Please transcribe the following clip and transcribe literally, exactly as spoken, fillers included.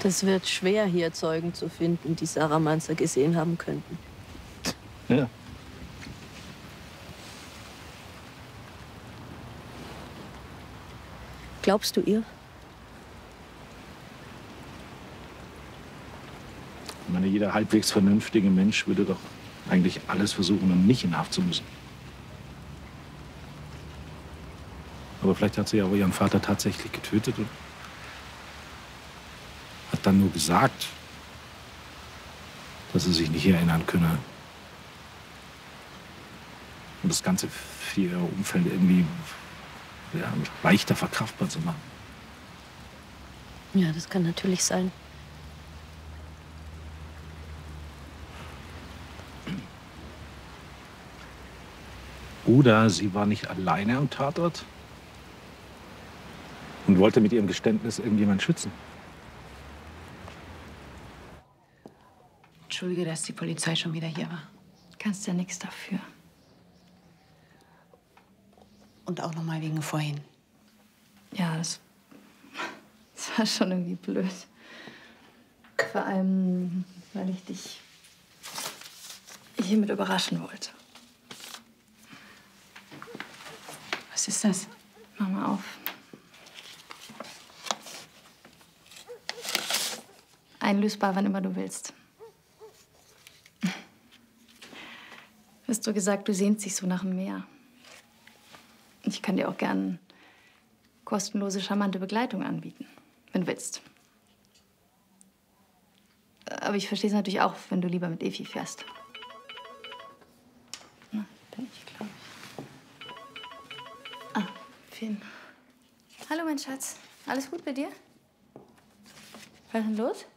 Es wird schwer, hier Zeugen zu finden, die Sarah Manzer gesehen haben könnten. Ja. Glaubst du ihr? Ich meine, jeder halbwegs vernünftige Mensch würde doch eigentlich alles versuchen, um nicht in Haft zu müssen. Aber vielleicht hat sie ja auch ihren Vater tatsächlich getötet und hat dann nur gesagt, dass sie sich nicht erinnern könne. Und das Ganze für ihr Umfeld irgendwie ja, leichter verkraftbar zu machen. Ja, das kann natürlich sein. Oder sie war nicht alleine am Tatort und wollte mit ihrem Geständnis irgendjemand schützen. Entschuldige, dass die Polizei schon wieder hier war. Kannst ja nichts dafür. Und auch noch mal wegen vorhin. Ja, das, das war schon irgendwie blöd. Vor allem, weil ich dich hiermit überraschen wollte. Was ist das? Mach mal auf. Einlösbar, wann immer du willst. Hast du gesagt, du sehnst dich so nach dem Meer? Ich kann dir auch gern kostenlose, charmante Begleitung anbieten, wenn du willst. Aber ich verstehe es natürlich auch, wenn du lieber mit Effi fährst. Na, bin ich, glaube ich. Ah, Finn. Hallo, mein Schatz. Alles gut bei dir? Was ist denn los?